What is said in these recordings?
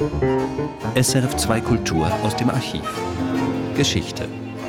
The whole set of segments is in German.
SRF 2 Kultur aus dem Archiv. Geschichte.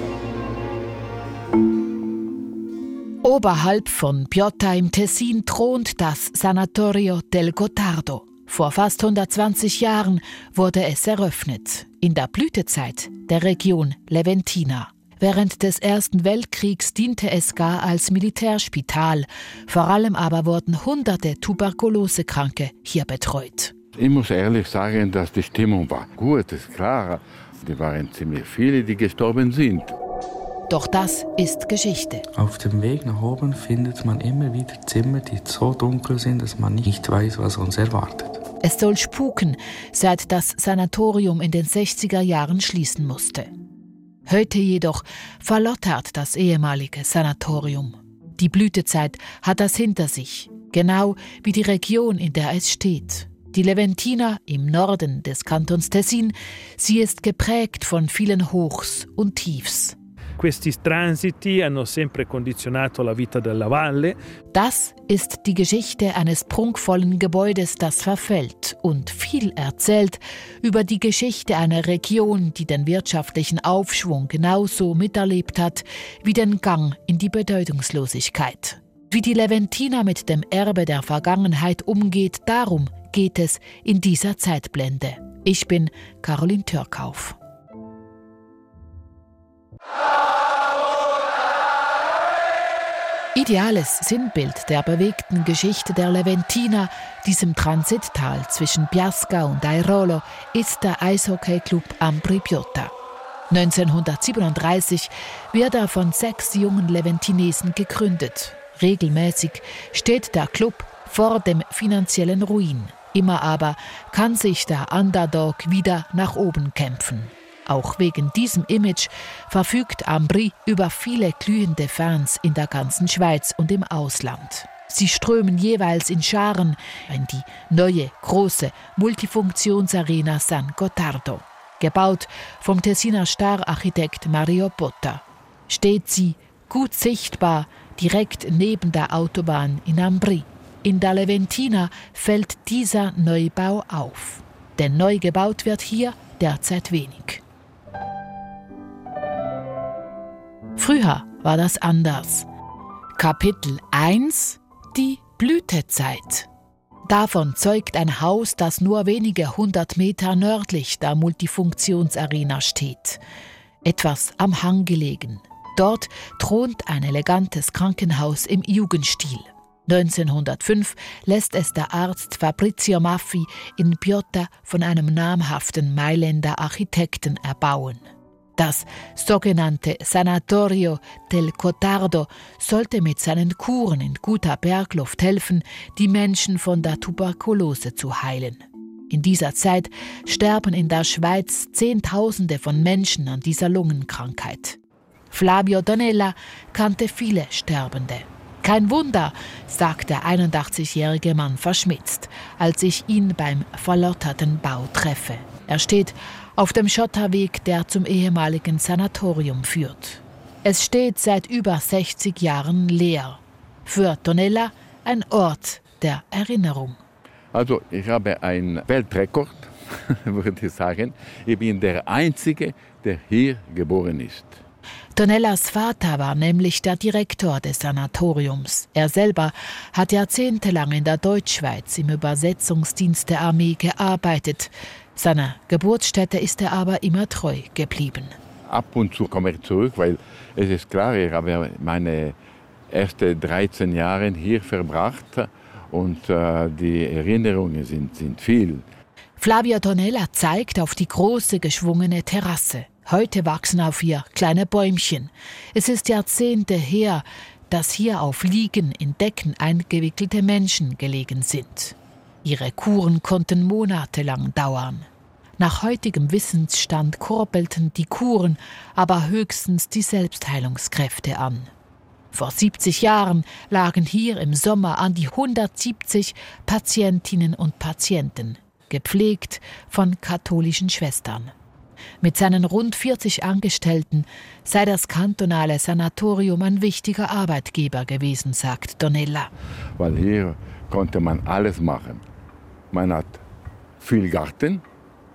Oberhalb von Piotta im Tessin thront das Sanatorio del Gottardo. Vor fast 120 Jahren wurde es eröffnet, in der Blütezeit der Region Leventina. Während des Ersten Weltkriegs diente es gar als Militärspital. Vor allem aber wurden hunderte Tuberkulosekranke hier betreut. Ich muss ehrlich sagen, dass die Stimmung war gut, ist klar. Die waren ziemlich viele, die gestorben sind. Doch das ist Geschichte. Auf dem Weg nach oben findet man immer wieder Zimmer, die so dunkel sind, dass man nicht weiß, was uns erwartet. Es soll spuken, seit das Sanatorium in den 60er Jahren schließen musste. Heute jedoch verlottert das ehemalige Sanatorium. Die Blütezeit hat das hinter sich, genau wie die Region, in der es steht. Die Leventina im Norden des Kantons Tessin, sie ist geprägt von vielen Hochs und Tiefs. Questi transiti hanno sempre condizionato la vita della valle. Das ist die Geschichte eines prunkvollen Gebäudes, das verfällt und viel erzählt über die Geschichte einer Region, die den wirtschaftlichen Aufschwung genauso miterlebt hat wie den Gang in die Bedeutungslosigkeit. Wie die Leventina mit dem Erbe der Vergangenheit umgeht, darum geht es in dieser Zeitblende. Ich bin Caroline Türkauf. Ideales Sinnbild der bewegten Geschichte der Leventina, diesem Transittal zwischen Biasca und Airolo, ist der Eishockeyclub Ampri Piotta. 1937 wird er von 6 jungen Leventinesen gegründet. Regelmäßig steht der Club vor dem finanziellen Ruin. Immer aber kann sich der Underdog wieder nach oben kämpfen. Auch wegen diesem Image verfügt Ampri über viele glühende Fans in der ganzen Schweiz und im Ausland. Sie strömen jeweils in Scharen in die neue, große Multifunktionsarena San Gottardo. Gebaut vom Tessiner Star-Architekt Mario Botta. Steht sie gut sichtbar direkt neben der Autobahn in Ampri. In der Leventina fällt dieser Neubau auf. Denn neu gebaut wird hier derzeit wenig. Früher war das anders. Kapitel 1: Die Blütezeit. Davon zeugt ein Haus, das nur wenige 100 Meter nördlich der Multifunktionsarena steht. Etwas am Hang gelegen. Dort thront ein elegantes Krankenhaus im Jugendstil. 1905 lässt es der Arzt Fabrizio Maffi in Piotta von einem namhaften Mailänder Architekten erbauen. Das sogenannte Sanatorio del Gottardo sollte mit seinen Kuren in guter Bergluft helfen, die Menschen von der Tuberkulose zu heilen. In dieser Zeit sterben in der Schweiz Zehntausende von Menschen an dieser Lungenkrankheit. Flavio Donella kannte viele Sterbende. Kein Wunder, sagt der 81-jährige Mann verschmitzt, als ich ihn beim verlotterten Bau treffe. Er steht auf dem Schotterweg, der zum ehemaligen Sanatorium führt. Es steht seit über 60 Jahren leer. Für Donella ein Ort der Erinnerung. Also ich habe einen Weltrekord, würde ich sagen. Ich bin der Einzige, der hier geboren ist. Donellas Vater war nämlich der Direktor des Sanatoriums. Er selber hat jahrzehntelang in der Deutschschweiz im Übersetzungsdienst der Armee gearbeitet. Seiner Geburtsstätte ist er aber immer treu geblieben. Ab und zu komme ich zurück, weil es ist klar, ich habe meine ersten 13 Jahre hier verbracht und die Erinnerungen sind viel. Flavio Donella zeigt auf die große, geschwungene Terrasse. Heute wachsen auf ihr kleine Bäumchen. Es ist Jahrzehnte her, dass hier auf Liegen in Decken eingewickelte Menschen gelegen sind. Ihre Kuren konnten monatelang dauern. Nach heutigem Wissensstand kurbelten die Kuren aber höchstens die Selbstheilungskräfte an. Vor 70 Jahren lagen hier im Sommer an die 170 Patientinnen und Patienten, gepflegt von katholischen Schwestern. Mit seinen rund 40 Angestellten sei das kantonale Sanatorium ein wichtiger Arbeitgeber gewesen, sagt Donella. Weil hier konnte man alles machen. Man hat viel Garten,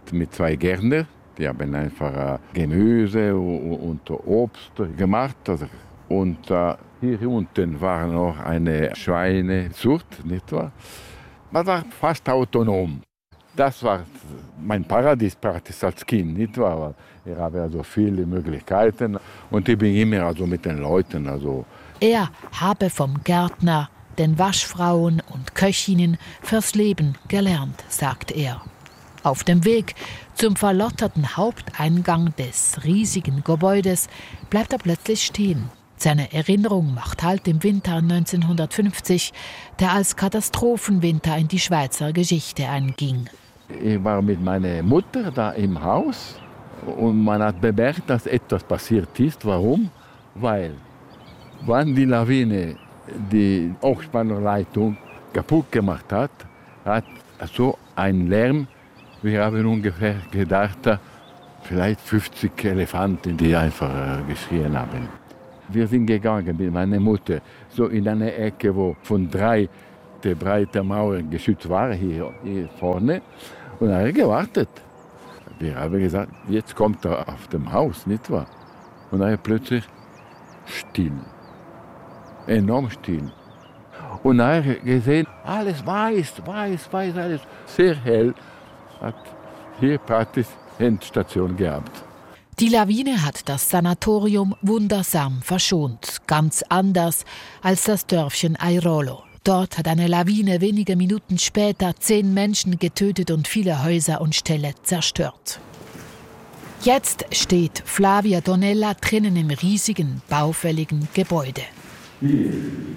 mit 2 Gärtnern. Die haben einfach Gemüse und Obst gemacht. Und hier unten war noch eine Schweinezucht, nicht wahr? Man war fast autonom. Das war mein Paradies praktisch als Kind, nicht wahr? Ich habe also viele Möglichkeiten und ich bin immer also mit den Leuten. Also. Er habe vom Gärtner, den Waschfrauen und Köchinnen fürs Leben gelernt, sagt er. Auf dem Weg zum verlotterten Haupteingang des riesigen Gebäudes bleibt er plötzlich stehen. Seine Erinnerung macht Halt im Winter 1950, der als Katastrophenwinter in die Schweizer Geschichte einging. Ich war mit meiner Mutter da im Haus und man hat bemerkt, dass etwas passiert ist. Warum? Weil, wenn die Lawine die Hochspannungsleitung kaputt gemacht hat, hat so ein Lärm. Wir haben ungefähr gedacht, vielleicht 50 Elefanten, die einfach geschrien haben. Wir sind gegangen mit meiner Mutter, so in eine Ecke, wo von 3 der breite Mauern geschützt war, hier vorne. Und er hat gewartet. Wir haben gesagt, jetzt kommt er auf dem Haus, nicht wahr? Und er plötzlich still. Enorm still. Und er hat gesehen, alles weiß, alles sehr hell. Hat hier praktisch Endstation gehabt. Die Lawine hat das Sanatorium wundersam verschont, ganz anders als das Dörfchen Airolo. Dort hat eine Lawine wenige Minuten später 10 Menschen getötet und viele Häuser und Ställe zerstört. Jetzt steht Flavia Tonella drinnen im riesigen, baufälligen Gebäude. Hier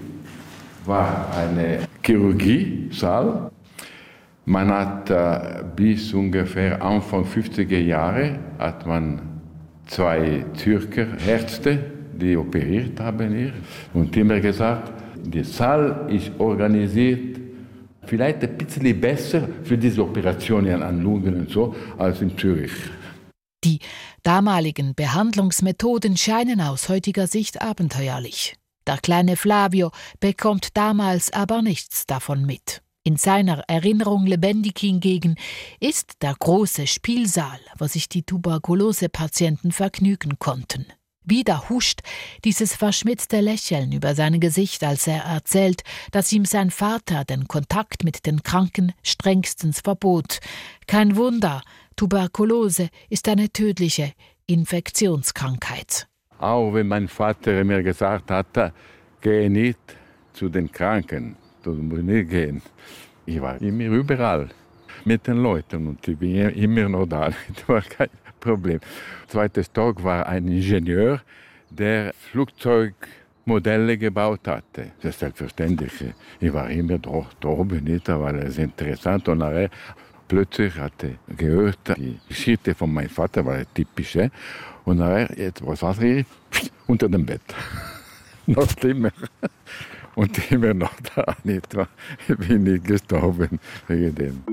war eine Chirurgiesaal. Man hat bis ungefähr Anfang 50er Jahre hat man 2 Zürcher Ärzte, die operiert haben hier, und immer gesagt, der Saal ist organisiert vielleicht ein bisschen besser für diese Operationen an Lungen und so als in Zürich. Die damaligen Behandlungsmethoden scheinen aus heutiger Sicht abenteuerlich. Der kleine Flavio bekommt damals aber nichts davon mit. In seiner Erinnerung lebendig hingegen ist der große Spielsaal, wo sich die Tuberkulose-Patienten vergnügen konnten. Wieder huscht dieses verschmitzte Lächeln über sein Gesicht, als er erzählt, dass ihm sein Vater den Kontakt mit den Kranken strengstens verbot. Kein Wunder, Tuberkulose ist eine tödliche Infektionskrankheit. Auch wenn mein Vater mir gesagt hat, geh nicht zu den Kranken, du musst nicht gehen. Ich war immer überall mit den Leuten und ich bin immer noch da, das war kein Problem. Zweiter Stock war ein Ingenieur, der Flugzeugmodelle gebaut hatte. Das ist selbstverständlich. Ich war immer da oben, nicht, weil es interessant und nachher plötzlich hatte ich gehört, die Geschichte von meinem Vater war typisch. Und nachher, jetzt was war ich? Unter dem Bett. Noch schlimmer. Und immer noch da, nicht wahr? Ich bin nicht gestorben wegen dem.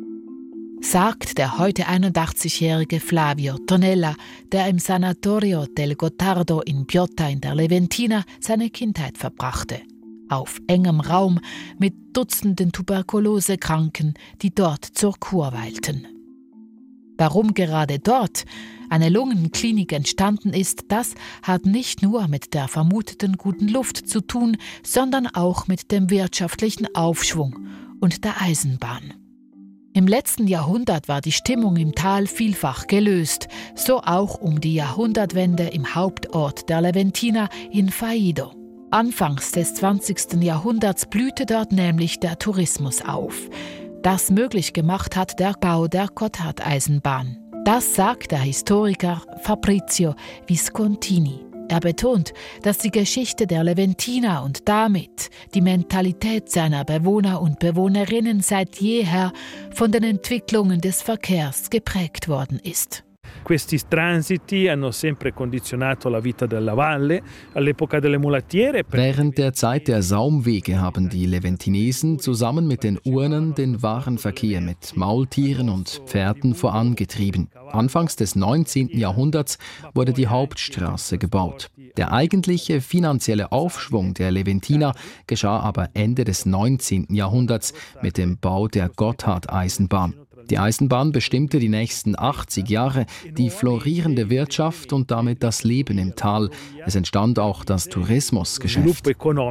Sagt der heute 81-jährige Flavio Tonella, der im Sanatorio del Gottardo in Biotta in der Leventina seine Kindheit verbrachte. Auf engem Raum mit Dutzenden Tuberkulosekranken, die dort zur Kur weilten. Warum gerade dort eine Lungenklinik entstanden ist, das hat nicht nur mit der vermuteten guten Luft zu tun, sondern auch mit dem wirtschaftlichen Aufschwung und der Eisenbahn. Im letzten Jahrhundert war die Stimmung im Tal vielfach gelöst, so auch um die Jahrhundertwende im Hauptort der Leventina in Faido. Anfangs des 20. Jahrhunderts blühte dort nämlich der Tourismus auf. Das möglich gemacht hat der Bau der Gotthardeisenbahn. Das sagt der Historiker Fabrizio Viscontini. Er betont, dass die Geschichte der Leventina und damit die Mentalität seiner Bewohner und Bewohnerinnen seit jeher von den Entwicklungen des Verkehrs geprägt worden ist. Questi transiti hanno sempre condizionato la vita della valle. All'epoca delle mulattiere. Während der Zeit der Saumwege haben die Leventinesen zusammen mit den Urnern den Warenverkehr mit Maultieren und Pferden vorangetrieben. Anfangs des 19. Jahrhunderts wurde die Hauptstraße gebaut. Der eigentliche finanzielle Aufschwung der Leventina geschah aber Ende des 19. Jahrhunderts mit dem Bau der Gotthardeisenbahn. Die Eisenbahn bestimmte die nächsten 80 Jahre die florierende Wirtschaft und damit das Leben im Tal. Es entstand auch das Tourismusgeschäft.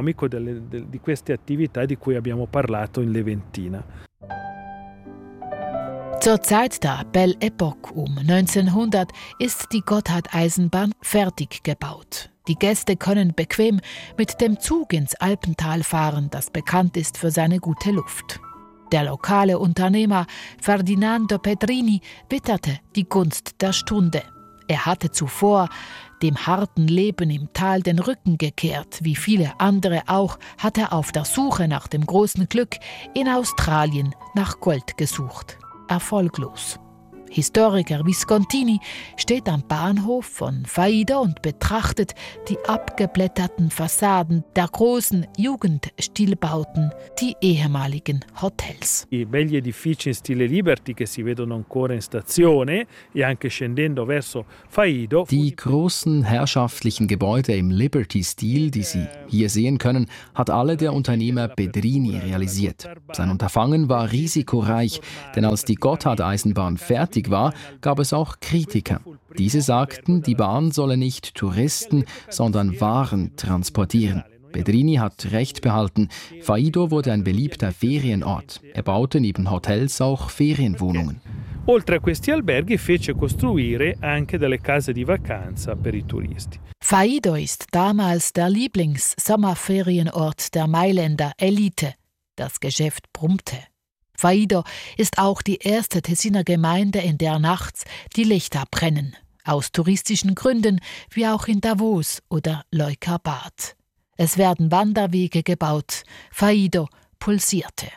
Zur Zeit der Belle Époque um 1900 ist die Gotthardeisenbahn fertig gebaut. Die Gäste können bequem mit dem Zug ins Alpental fahren, das bekannt ist für seine gute Luft. Der lokale Unternehmer Ferdinando Pedrini witterte die Gunst der Stunde. Er hatte zuvor dem harten Leben im Tal den Rücken gekehrt. Wie viele andere auch, hat er auf der Suche nach dem großen Glück in Australien nach Gold gesucht. Erfolglos. Historiker Viscontini steht am Bahnhof von Faido und betrachtet die abgeblätterten Fassaden der großen Jugendstilbauten, die ehemaligen Hotels. I begli edifici in stile Liberty che si vedono ancora in stazione e anche scendendo verso Faido. Die großen herrschaftlichen Gebäude im Liberty-Stil, die Sie hier sehen können, hat alle der Unternehmer Pedrini realisiert. Sein Unterfangen war risikoreich, denn als die Gotthardeisenbahn fertig war, gab es auch Kritiker. Diese sagten, die Bahn solle nicht Touristen, sondern Waren transportieren. Pedrini hat recht behalten. Faido wurde ein beliebter Ferienort. Er baute neben Hotels auch Ferienwohnungen. Oltre a questi alberghi fece costruire anche delle case di vacanza per i turisti. Faido ist damals der Lieblings-Sommerferienort der Mailänder Elite. Das Geschäft brummte. Faido ist auch die erste Tessiner Gemeinde, in der nachts die Lichter brennen. Aus touristischen Gründen, wie auch in Davos oder Leukerbad. Es werden Wanderwege gebaut. Faido pulsierte.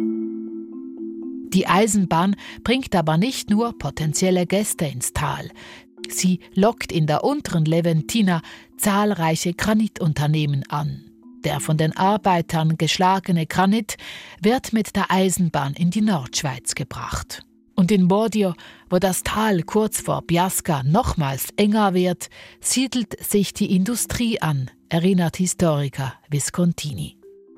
Die Eisenbahn bringt aber nicht nur potenzielle Gäste ins Tal. Sie lockt in der unteren Leventina zahlreiche Granitunternehmen an. Der von den Arbeitern geschlagene Granit wird mit der Eisenbahn in die Nordschweiz gebracht. Und in Bodio, wo das Tal kurz vor Biasca nochmals enger wird, siedelt sich die Industrie an, erinnert Historiker Viscontini.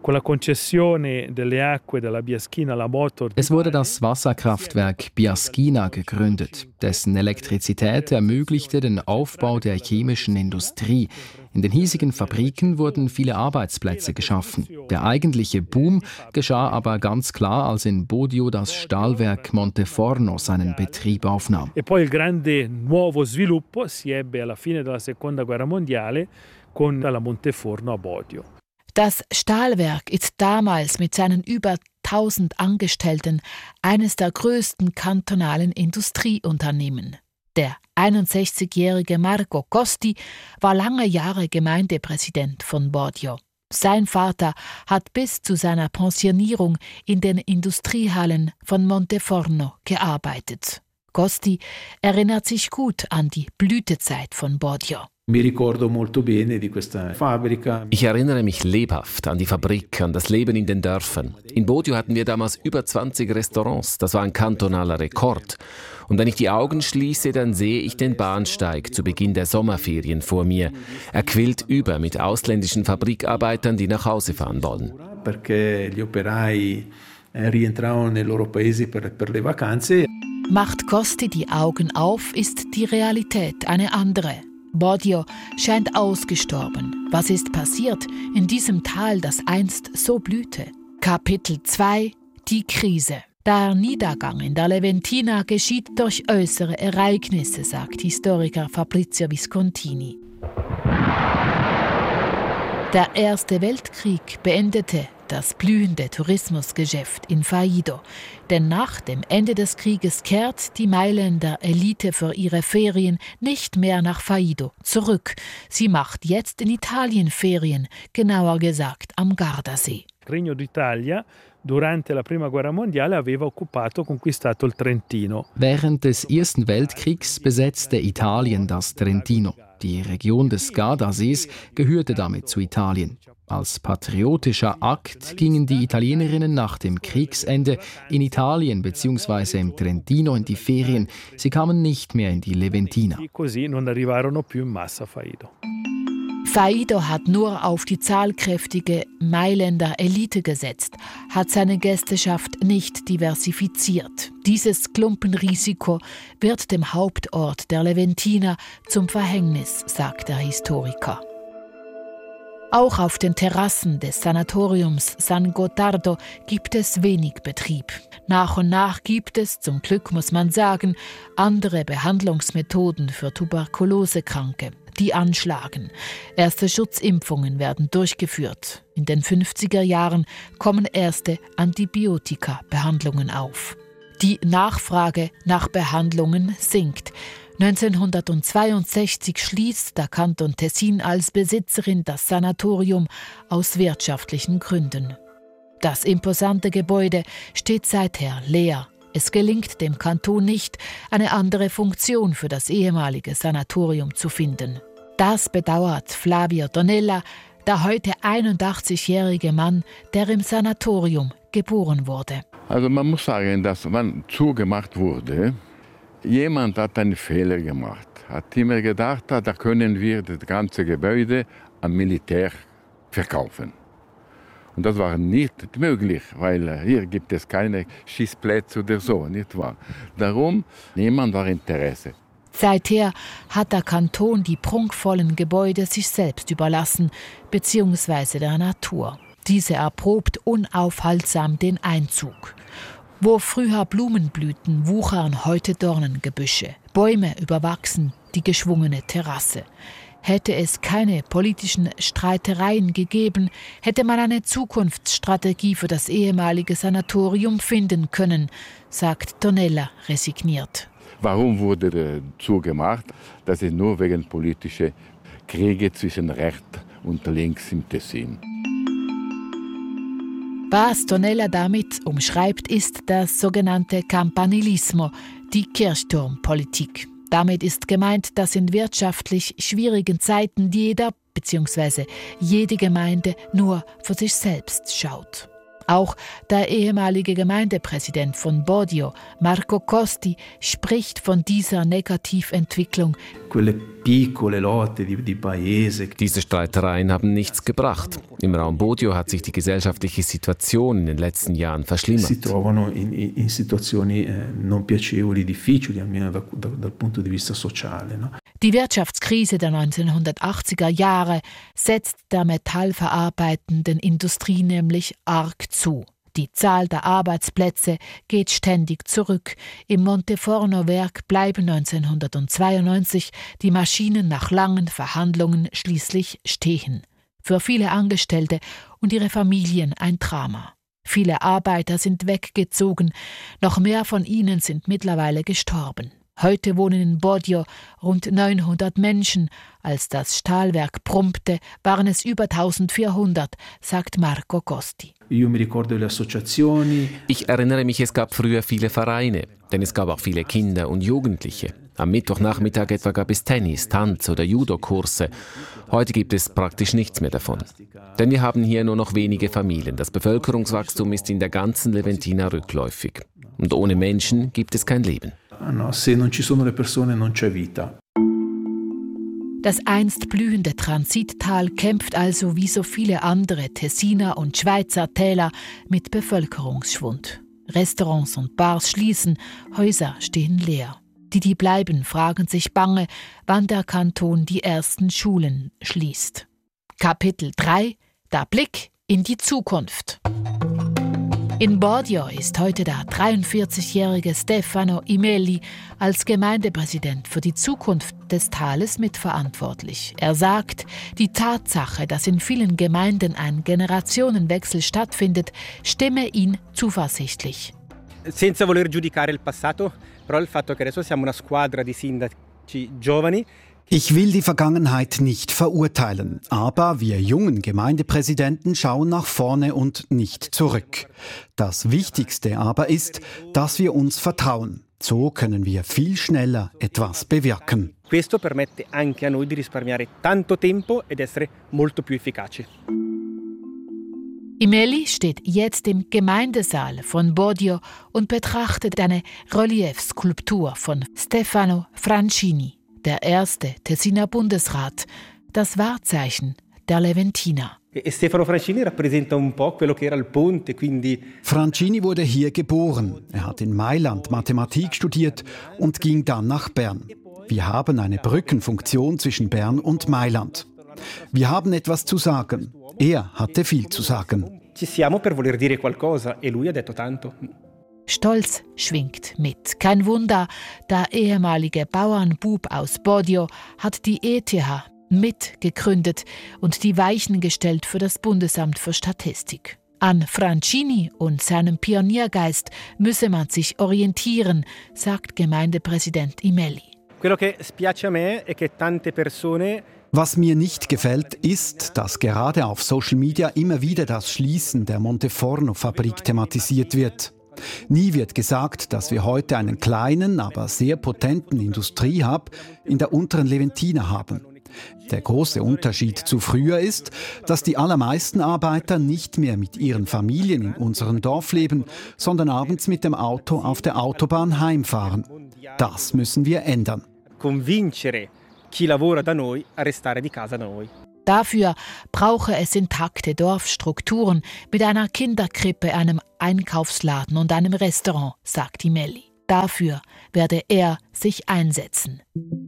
Es wurde das Wasserkraftwerk Biaschina gegründet, dessen Elektrizität ermöglichte den Aufbau der chemischen Industrie. In den hiesigen Fabriken wurden viele Arbeitsplätze geschaffen. Der eigentliche Boom geschah aber ganz klar, als in Bodio das Stahlwerk Monteforno seinen Betrieb aufnahm. E poi il grande nuovo sviluppo si ebbe alla fine della Seconda Guerra Mondiale con la Monteforno a Bodio. Das Stahlwerk ist damals mit seinen über 1000 Angestellten eines der größten kantonalen Industrieunternehmen. Der 61-jährige Marco Costi war lange Jahre Gemeindepräsident von Bodio. Sein Vater hat bis zu seiner Pensionierung in den Industriehallen von Monteforno gearbeitet. Costi erinnert sich gut an die Blütezeit von Bodio. Ich erinnere mich lebhaft an die Fabrik, an das Leben in den Dörfern. In Bodio hatten wir damals über 20 Restaurants. Das war ein kantonaler Rekord. Und wenn ich die Augen schließe, dann sehe ich den Bahnsteig zu Beginn der Sommerferien vor mir. Er quillt über mit ausländischen Fabrikarbeitern, die nach Hause fahren wollen. Macht Costi die Augen auf, ist die Realität eine andere. Bodio scheint ausgestorben. Was ist passiert in diesem Tal, das einst so blühte? Kapitel 2: Die Krise. Der Niedergang in der Leventina geschieht durch äußere Ereignisse, sagt Historiker Fabrizio Viscontini. Der Erste Weltkrieg beendete das blühende Tourismusgeschäft in Faido. Denn nach dem Ende des Krieges kehrt die Mailänder Elite für ihre Ferien nicht mehr nach Faido zurück. Sie macht jetzt in Italien Ferien, genauer gesagt am Gardasee. Regno d'Italia durante la Prima Guerra Mondiale aveva occupato, conquistato il Trentino. Während des Ersten Weltkriegs besetzte Italien das Trentino. Die Region des Gardasees gehörte damit zu Italien. Als patriotischer Akt gingen die Italienerinnen nach dem Kriegsende in Italien bzw. im Trentino in die Ferien. Sie kamen nicht mehr in die Leventina. Faido hat nur auf die zahlkräftige Mailänder Elite gesetzt, hat seine Gästeschaft nicht diversifiziert. Dieses Klumpenrisiko wird dem Hauptort der Leventiner zum Verhängnis, sagt der Historiker. Auch auf den Terrassen des Sanatoriums San Gottardo gibt es wenig Betrieb. Nach und nach gibt es, zum Glück muss man sagen, andere Behandlungsmethoden für Tuberkulosekranke, die anschlagen. Erste Schutzimpfungen werden durchgeführt. In den 50er Jahren kommen erste Antibiotika-Behandlungen auf. Die Nachfrage nach Behandlungen sinkt. 1962 schließt der Kanton Tessin als Besitzerin das Sanatorium aus wirtschaftlichen Gründen. Das imposante Gebäude steht seither leer. Es gelingt dem Kanton nicht, eine andere Funktion für das ehemalige Sanatorium zu finden. Das bedauert Flavio Tonella, der heute 81-jährige Mann, der im Sanatorium geboren wurde. Also man muss sagen, dass wann zugemacht wurde, jemand hat einen Fehler gemacht. Hat immer gedacht, da können wir das ganze Gebäude am Militär verkaufen. Und das war nicht möglich, weil hier gibt es keine Schießplätze oder so, nicht wahr? Darum, niemand war Interesse. Seither hat der Kanton die prunkvollen Gebäude sich selbst überlassen, beziehungsweise der Natur. Diese erprobt unaufhaltsam den Einzug. Wo früher Blumen blühten, wuchern heute Dornengebüsche. Bäume überwachsen die geschwungene Terrasse. Hätte es keine politischen Streitereien gegeben, hätte man eine Zukunftsstrategie für das ehemalige Sanatorium finden können, sagt Tonella resigniert. Warum wurde zugemacht? Das ist nur wegen politischer Kriege zwischen rechts und links im Tessin. Was Tonella damit umschreibt, ist das sogenannte Campanilismo, die Kirchturmpolitik. Damit ist gemeint, dass in wirtschaftlich schwierigen Zeiten jeder bzw. jede Gemeinde nur für sich selbst schaut. Auch der ehemalige Gemeindepräsident von Bodio, Marco Costi, spricht von dieser Negativentwicklung. Diese Streitereien haben nichts gebracht. Im Raum Bodio hat sich die gesellschaftliche Situation in den letzten Jahren verschlimmert. Die Wirtschaftskrise der 1980er Jahre setzt der metallverarbeitenden Industrie nämlich arg zu. Die Zahl der Arbeitsplätze geht ständig zurück. Im Monteforno-Werk bleiben 1992 die Maschinen nach langen Verhandlungen schließlich stehen. Für viele Angestellte und ihre Familien ein Drama. Viele Arbeiter sind weggezogen, noch mehr von ihnen sind mittlerweile gestorben. Heute wohnen in Bodio rund 900 Menschen. Als das Stahlwerk brummte, waren es über 1400, sagt Marco Costi. Ich erinnere mich, es gab früher viele Vereine, denn es gab auch viele Kinder und Jugendliche. Am Mittwochnachmittag etwa gab es Tennis, Tanz- oder Judo-Kurse. Heute gibt es praktisch nichts mehr davon. Denn wir haben hier nur noch wenige Familien. Das Bevölkerungswachstum ist in der ganzen Leventina rückläufig. Und ohne Menschen gibt es kein Leben. Das einst blühende Transittal kämpft also wie so viele andere Tessiner und Schweizer Täler mit Bevölkerungsschwund. Restaurants und Bars schließen, Häuser stehen leer. Die bleiben, fragen sich bange, wann der Kanton die ersten Schulen schließt. Kapitel 3: Der Blick in die Zukunft. In Bodio ist heute der 43-jährige Stefano Imeli als Gemeindepräsident für die Zukunft des Tales mitverantwortlich. Er sagt, die Tatsache, dass in vielen Gemeinden ein Generationenwechsel stattfindet, stimme ihn zuversichtlich. Senza voler giudicare il passato, però il fatto che adesso siamo una squadra di sindaci giovani. Ich will die Vergangenheit nicht verurteilen, aber wir jungen Gemeindepräsidenten schauen nach vorne und nicht zurück. Das Wichtigste aber ist, dass wir uns vertrauen. So können wir viel schneller etwas bewirken. Questo permette anche a noi di risparmiare tanto tempo ed essere molto più efficaci. Imeli steht jetzt im Gemeindesaal von Bodio und betrachtet eine Reliefskulptur von Stefano Francini, der erste Tessiner Bundesrat. Das Wahrzeichen der Leventiner. Stefano Francini rappresenta un po' quello che era il ponte, quindi Francini wurde hier geboren. Er hat in Mailand Mathematik studiert und ging dann nach Bern. Wir haben eine Brückenfunktion zwischen Bern und Mailand. Wir haben etwas zu sagen. Er hatte viel zu sagen. Ci siamo per voler dire qualcosa e lui ha detto tanto. Stolz schwingt mit. Kein Wunder, der ehemalige Bauernbub aus Bodio hat die ETH mitgegründet und die Weichen gestellt für das Bundesamt für Statistik. An Francini und seinem Pioniergeist müsse man sich orientieren, sagt Gemeindepräsident Imelli. Quello che spiace a me è che tante persone Was mir nicht gefällt, ist, dass gerade auf Social Media immer wieder das Schließen der Monteforno-Fabrik thematisiert wird. Nie wird gesagt, dass wir heute einen kleinen, aber sehr potenten Industriehub in der unteren Leventina haben. Der große Unterschied zu früher ist, dass die allermeisten Arbeiter nicht mehr mit ihren Familien in unserem Dorf leben, sondern abends mit dem Auto auf der Autobahn heimfahren. Das müssen wir ändern. Convincere chi lavora da noi a restare di casa da noi. Dafür brauche es intakte Dorfstrukturen mit einer Kinderkrippe, einem Einkaufsladen und einem Restaurant, sagt Imelli. Dafür werde er sich einsetzen.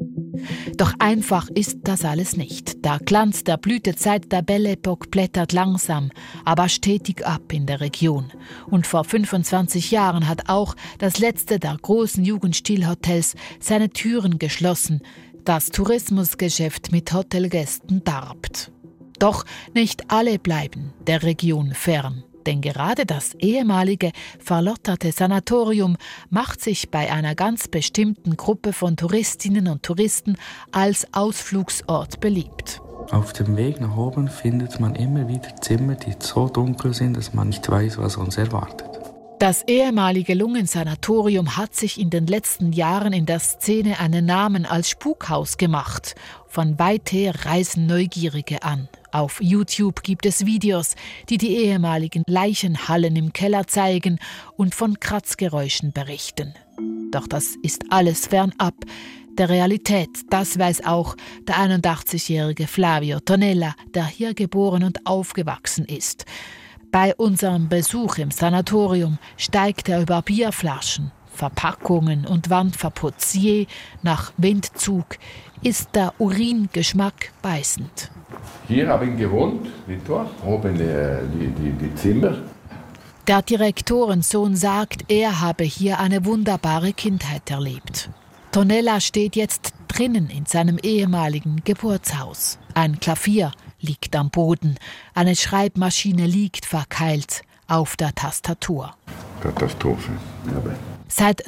Doch einfach ist das alles nicht. Der Glanz der Blütezeit der Belle Époque blättert langsam, aber stetig ab in der Region. Und vor 25 Jahren hat auch das letzte der großen Jugendstilhotels seine Türen geschlossen. Das Tourismusgeschäft mit Hotelgästen darbt. Doch nicht alle bleiben der Region fern. Denn gerade das ehemalige verlotterte Sanatorium macht sich bei einer ganz bestimmten Gruppe von Touristinnen und Touristen als Ausflugsort beliebt. Auf dem Weg nach oben findet man immer wieder Zimmer, die so dunkel sind, dass man nicht weiß, was uns erwartet. Das ehemalige Lungensanatorium hat sich in den letzten Jahren in der Szene einen Namen als Spukhaus gemacht. Von weit her reisen Neugierige an. Auf YouTube gibt es Videos, die die ehemaligen Leichenhallen im Keller zeigen und von Kratzgeräuschen berichten. Doch das ist alles fernab der Realität. Das weiß auch der 81-jährige Flavio Tonella, der hier geboren und aufgewachsen ist. Bei unserem Besuch im Sanatorium steigt er über Bierflaschen, Verpackungen und Wandverputz. Je nach Windzug ist der Uringeschmack beißend. Hier haben wir gewohnt, nicht wahr? Oben die Zimmer. Der Direktorensohn sagt, er habe hier eine wunderbare Kindheit erlebt. Tonella steht jetzt drinnen in seinem ehemaligen Geburtshaus. Ein Klavier liegt am Boden, eine Schreibmaschine liegt verkeilt auf der Tastatur. Katastrophe. Ja. Seit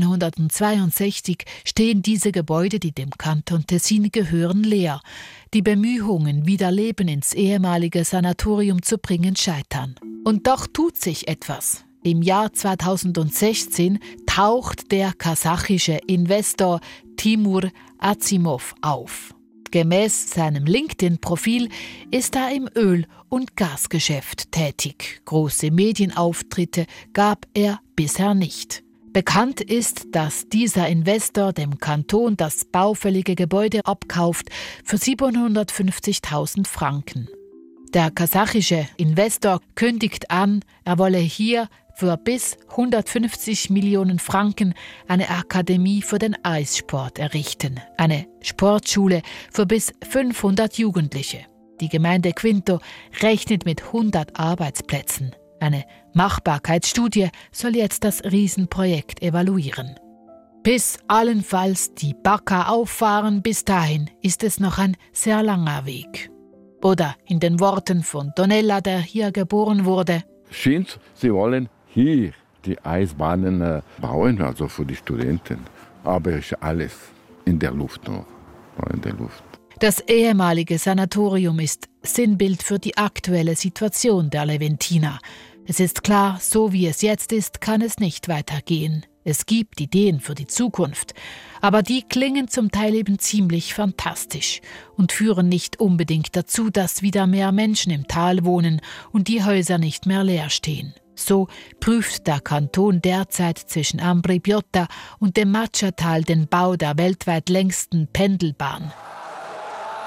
1962 stehen diese Gebäude, die dem Kanton Tessin gehören, leer. Die Bemühungen, wieder Leben ins ehemalige Sanatorium zu bringen, scheitern. Und doch tut sich etwas. Im Jahr 2016 taucht der kasachische Investor Timur Azimov auf. Gemäß seinem LinkedIn-Profil ist er im Öl- und Gasgeschäft tätig. Große Medienauftritte gab er bisher nicht. Bekannt ist, dass dieser Investor dem Kanton das baufällige Gebäude abkauft für 750.000 Franken. Der kasachische Investor kündigt an, er wolle hier für bis 150 Millionen Franken eine Akademie für den Eissport errichten, eine Sportschule für bis 500 Jugendliche. Die Gemeinde Quinto rechnet mit 100 Arbeitsplätzen. Eine Machbarkeitsstudie soll jetzt das Riesenprojekt evaluieren. Bis allenfalls die Bagger auffahren, bis dahin ist es noch ein sehr langer Weg. Oder in den Worten von Tonella, der hier geboren wurde: Scheint, sie wollen hier die Eisbahnen bauen, also für die Studenten. Aber es ist alles in der Luft noch. In der Luft. Das ehemalige Sanatorium ist Sinnbild für die aktuelle Situation der Leventina. Es ist klar, so wie es jetzt ist, kann es nicht weitergehen. Es gibt Ideen für die Zukunft, aber die klingen zum Teil eben ziemlich fantastisch und führen nicht unbedingt dazu, dass wieder mehr Menschen im Tal wohnen und die Häuser nicht mehr leer stehen. So prüft der Kanton derzeit zwischen Ambri-Piotta und dem Maccia-Tal den Bau der weltweit längsten Pendelbahn.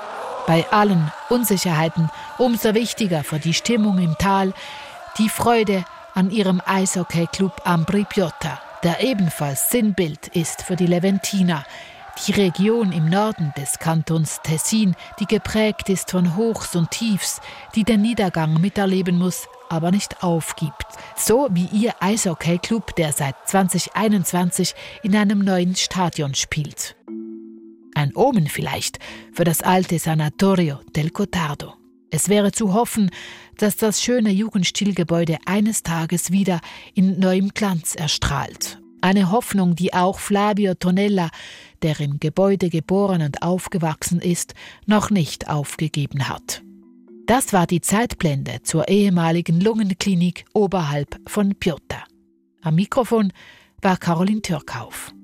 Bei allen Unsicherheiten umso wichtiger für die Stimmung im Tal die Freude an ihrem Eishockey-Club Ambri Piotta, der ebenfalls Sinnbild ist für die Leventiner, die Region im Norden des Kantons Tessin, die geprägt ist von Hochs und Tiefs, die den Niedergang miterleben muss, aber nicht aufgibt. So wie ihr Eishockey-Club, der seit 2021 in einem neuen Stadion spielt. Ein Omen vielleicht für das alte Sanatorio del Cotardo. Es wäre zu hoffen, dass das schöne Jugendstilgebäude eines Tages wieder in neuem Glanz erstrahlt. Eine Hoffnung, die auch Flavio Tonella, der im Gebäude geboren und aufgewachsen ist, noch nicht aufgegeben hat. Das war die Zeitblende zur ehemaligen Lungenklinik oberhalb von Piotta. Am Mikrofon war Caroline Türkhoff.